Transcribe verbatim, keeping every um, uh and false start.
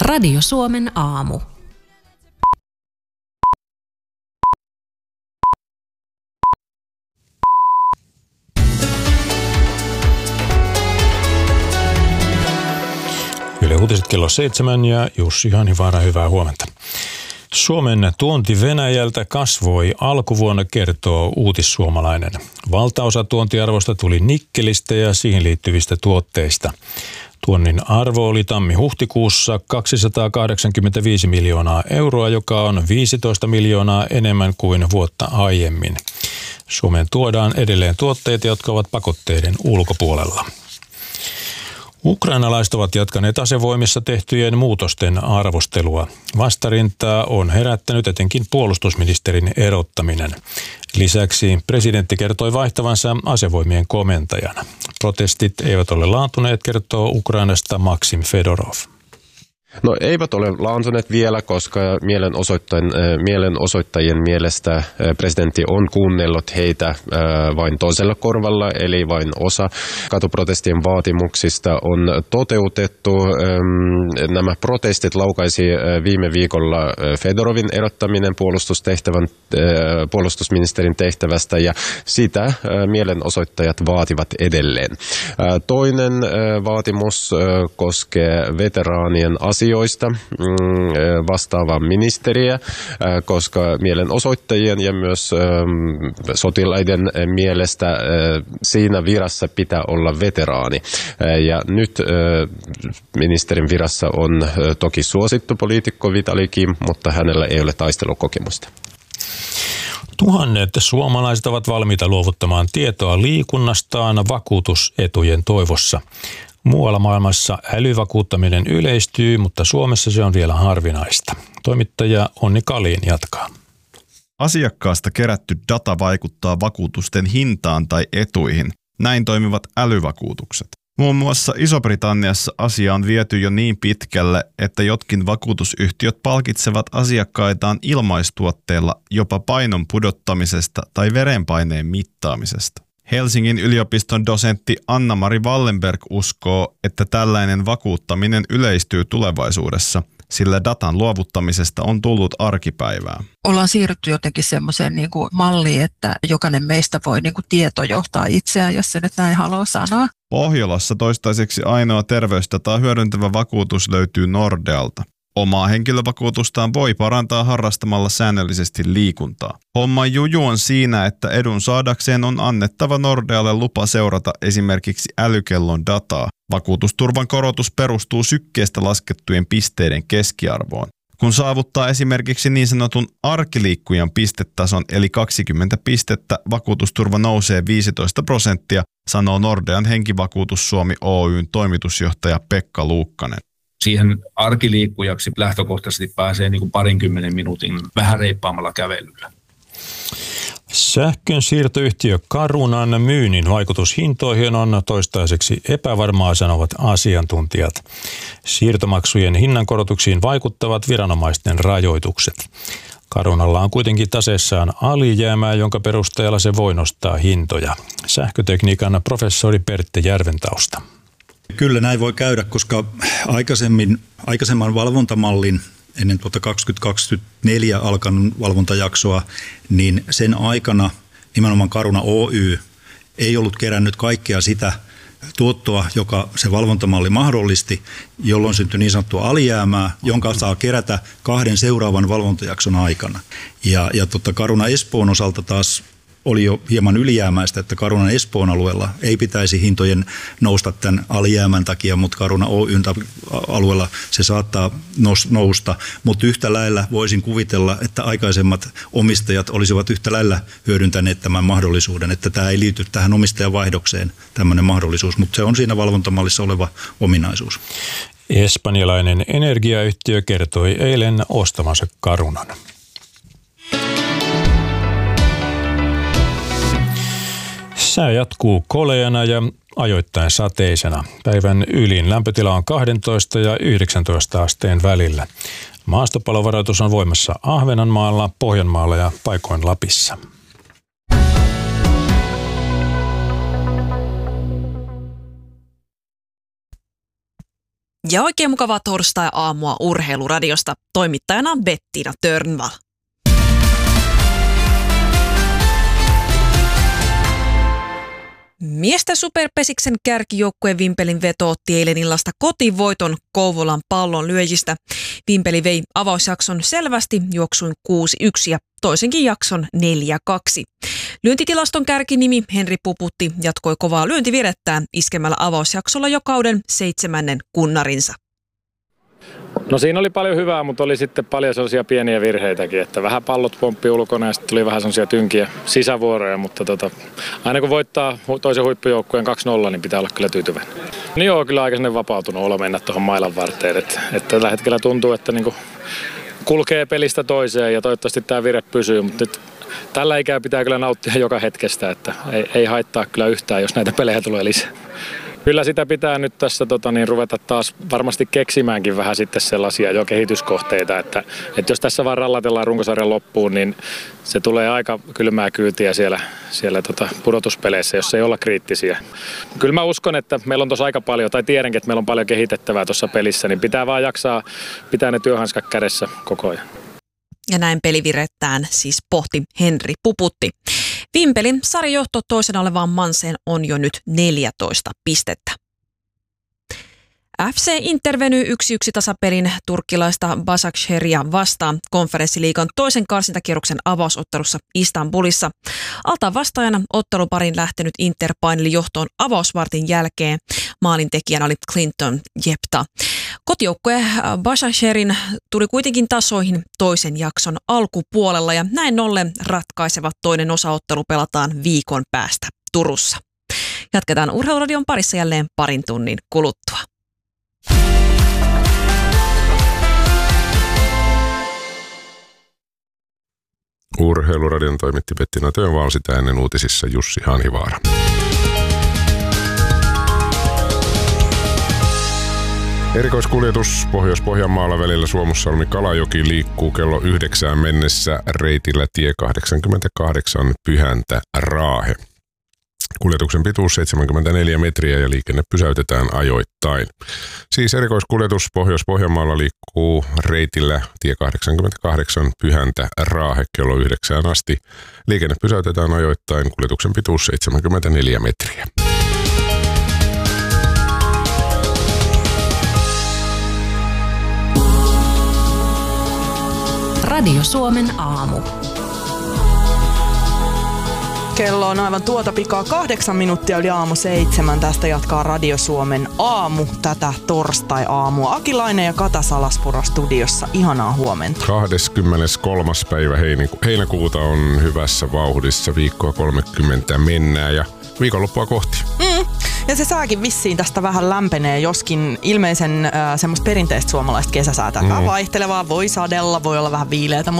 Radio Suomen aamu. Yle Uutiset kello seitsemän ja Jussi Hanivaara, hyvää huomenta. Suomen tuonti Venäjältä kasvoi alkuvuonna, kertoo Uutissuomalainen. Valtaosa tuontiarvosta tuli nikkelistä ja siihen liittyvistä tuotteista. Tuonnin arvo oli tammi-huhtikuussa kaksisataakahdeksankymmentäviisi miljoonaa euroa, joka on viisitoista miljoonaa enemmän kuin vuotta aiemmin. Suomeen tuodaan edelleen tuotteita, jotka ovat pakotteiden ulkopuolella. Ukrainalaiset ovat jatkaneet asevoimissa tehtyjen muutosten arvostelua. Vastarintaa on herättänyt etenkin puolustusministerin erottaminen. Lisäksi presidentti kertoi vaihtavansa asevoimien komentajan. Protestit eivät ole laantuneet, kertoo Ukrainasta Maksim Fedorov. No eivät ole laantuneet vielä, koska mielenosoittajien, mielenosoittajien mielestä presidentti on kuunnellut heitä vain toisella korvalla, eli vain osa katuprotestien vaatimuksista on toteutettu. Nämä protestit laukaisi viime viikolla Fedorovin erottaminen puolustustehtävän, puolustusministerin tehtävästä, ja sitä mielenosoittajat vaativat edelleen. Toinen vaatimus koskee veteraanien asioita. asioista vastaavaa ministeriä, koska mielenosoittajien ja myös sotilaiden mielestä siinä virassa pitää olla veteraani. Ja nyt ministerin virassa on toki suosittu poliitikko Vitali Kim, mutta hänellä ei ole taistelukokemusta. Tuhannet suomalaiset ovat valmiita luovuttamaan tietoa liikunnastaan vakuutusetujen toivossa. Muualla maailmassa älyvakuuttaminen yleistyy, mutta Suomessa se on vielä harvinaista. Toimittaja Onni Kalin jatkaa. Asiakkaasta kerätty data vaikuttaa vakuutusten hintaan tai etuihin. Näin toimivat älyvakuutukset. Muun muassa Iso-Britanniassa asia on viety jo niin pitkälle, että jotkin vakuutusyhtiöt palkitsevat asiakkaitaan ilmaistuotteilla jopa painon pudottamisesta tai verenpaineen mittaamisesta. Helsingin yliopiston dosentti Anna-Mari Wallenberg uskoo, että tällainen vakuuttaminen yleistyy tulevaisuudessa, sillä datan luovuttamisesta on tullut arkipäivää. Ollaan siirrytty jotenkin semmoiseen niin kuin malliin, että jokainen meistä voi niin kuin tietojohtaa itseään, jos se nyt näin haluaa sanoa. Pohjolassa toistaiseksi ainoa terveysdataa hyödyntävä vakuutus löytyy Nordealta. Omaa henkilövakuutustaan voi parantaa harrastamalla säännöllisesti liikuntaa. Homman juju on siinä, että edun saadakseen on annettava Nordealle lupa seurata esimerkiksi älykellon dataa. Vakuutusturvan korotus perustuu sykkeestä laskettujen pisteiden keskiarvoon. Kun saavuttaa esimerkiksi niin sanotun arkiliikkujan pistetason eli kaksikymmentä pistettä, vakuutusturva nousee viisitoista prosenttia, sanoo Nordean henkivakuutus Suomi Oy:n toimitusjohtaja Pekka Luukkanen. Siihen arkiliikkujaksi lähtökohtaisesti pääsee niin kuin parinkymmenen minuutin vähän reippaamalla kävelyllä. Sähkön siirtoyhtiö Carunan myynnin vaikutus hintoihin on toistaiseksi epävarmaa, sanovat asiantuntijat. Siirtomaksujen hinnankorotuksiin vaikuttavat viranomaisten rajoitukset. Carunalla on kuitenkin taseessaan alijäämää, jonka perusteella se voi nostaa hintoja. Sähkötekniikan professori Pertti Järventausta. Kyllä näin voi käydä, koska aikaisemmin, aikaisemman valvontamallin ennen tuota kaksituhattakaksikymmentäneljä alkanut valvontajaksoa, niin sen aikana nimenomaan Caruna Oy ei ollut kerännyt kaikkea sitä tuottoa, joka se valvontamalli mahdollisti, jolloin syntyi niin sanottua alijäämää, jonka saa kerätä kahden seuraavan valvontajakson aikana. Ja, ja tuota Caruna Espoon osalta taas oli jo hieman ylijäämäistä, että Carunan Espoon alueella ei pitäisi hintojen nousta tämän alijäämän takia, mutta Caruna Oyn alueella se saattaa nousta. Mutta yhtä lailla voisin kuvitella, että aikaisemmat omistajat olisivat yhtä lailla hyödyntäneet tämän mahdollisuuden, että tämä ei liity tähän omistajavaihdokseen tämmöinen mahdollisuus, mutta se on siinä valvontamallissa oleva ominaisuus. Espanjalainen energiayhtiö kertoi eilen ostamansa Carunan. Sää jatkuu koleana ja ajoittain sateisena. Päivän ylin lämpötila on kaksitoista ja yhdeksäntoista asteen välillä. Maastopalovaroitus on voimassa Ahvenanmaalla, Pohjanmaalla ja paikoin Lapissa. Ja oikein mukavaa torstai-aamua Urheiluradiosta. Toimittajana Bettina Törnvall. Miesten superpesiksen kärkijoukkueen Vimpelin veto otti eilen illasta kotivoiton Kouvolan pallon lyöjistä. Vimpeli vei avausjakson selvästi juoksuin kuusi yksi ja toisenkin jakson neljä kaksi. Lyöntitilaston kärkinimi Henri Puputti jatkoi kovaa lyöntivirettään iskemällä avausjaksolla jo kauden seitsemännen kunnarinsa. No siinä oli paljon hyvää, mutta oli sitten paljon sellaisia pieniä virheitäkin, että vähän pallot pomppi ulkona ja sitten tuli vähän sellaisia tynkiä sisävuoroja, mutta tota, aina kun voittaa toisen huippujoukkueen kaksi nolla, niin pitää olla kyllä tyytyväinen. Niin joo, kyllä aika sinne vapautunut olo mennä tuohon mailan varteen, että, että tällä hetkellä tuntuu, että niinku kulkee pelistä toiseen ja toivottavasti tämä vire pysyy, mutta nyt tällä ikää pitää kyllä nauttia joka hetkestä, että ei, ei haittaa kyllä yhtään, jos näitä pelejä tulee lisää. Kyllä sitä pitää nyt tässä tota, niin, ruveta taas varmasti keksimäänkin vähän sitten sellaisia jo kehityskohteita, että, että jos tässä vaan rallatellaan runkosarjan loppuun, niin se tulee aika kylmää kyytiä siellä, siellä tota, pudotuspeleissä, jos ei olla kriittisiä. Kyllä mä uskon, että meillä on tuossa aika paljon, tai tiedänkin, että meillä on paljon kehitettävää tuossa pelissä, niin pitää vaan jaksaa pitää ne työhanskat kädessä koko ajan. Ja näin pelivirettään siis pohti Henri Puputti. Vimpelin sarjajohto toisena olevaan Manseen on jo nyt neljätoista pistettä. F C Inter venyi yksi yksi tasapelin turkkilaista Başakşehir'ia vastaan konferenssiliigan toisen karsintakierroksen avausottelussa Istanbulissa. Alta vastaajana otteluparin lähtenyt Inter paineli johtoon avausvartin jälkeen. Maalintekijänä oli Clinton Jepta. Kotijoukkue Başakşehir'in tuli kuitenkin tasoihin toisen jakson alkupuolella ja näin ollen ratkaiseva toinen osaottelu pelataan viikon päästä Turussa. Jatketaan Urheiluradion parissa jälleen parin tunnin kuluttua. Urheiluradion toimitti Bettina Törnvall, sitä ennen uutisissa Jussi Hanivaara. Erikoiskuljetus Pohjois-Pohjanmaalla välillä Suomussalmi-Kalajoki liikkuu kello yhdeksään mennessä reitillä tie kahdeksankymmentäkahdeksan Pyhäntä-Raahe. Kuljetuksen pituus seitsemänkymmentäneljä metriä ja liikenne pysäytetään ajoittain. Siis erikoiskuljetus Pohjois-Pohjanmaalla liikkuu reitillä tie kahdeksankymmentäkahdeksan Pyhäntä-Raahe kello yhdeksään asti. Liikenne pysäytetään ajoittain, kuljetuksen pituus seitsemänkymmentäneljä metriä. Radio Suomen aamu. Kello on aivan tuota pikaa kahdeksan minuuttia yli aamu seitsemän. Tästä jatkaa Radio Suomen aamu tätä torstai-aamua. Akilainen ja Kata Salaspuro studiossa. Ihanaa huomenta. kahdeskymmeneskolmas päivä heinäkuuta on hyvässä vauhdissa. Viikkoa kolmekymmentä mennään ja viikonloppua kohti. Mm. Ja se sääkin vissiin tästä vähän lämpenee, joskin ilmeisen äh, semmoista perinteistä suomalaista kesäsäätä. Mm. Vaihtelevaa, voi sadella, voi olla vähän viileätä,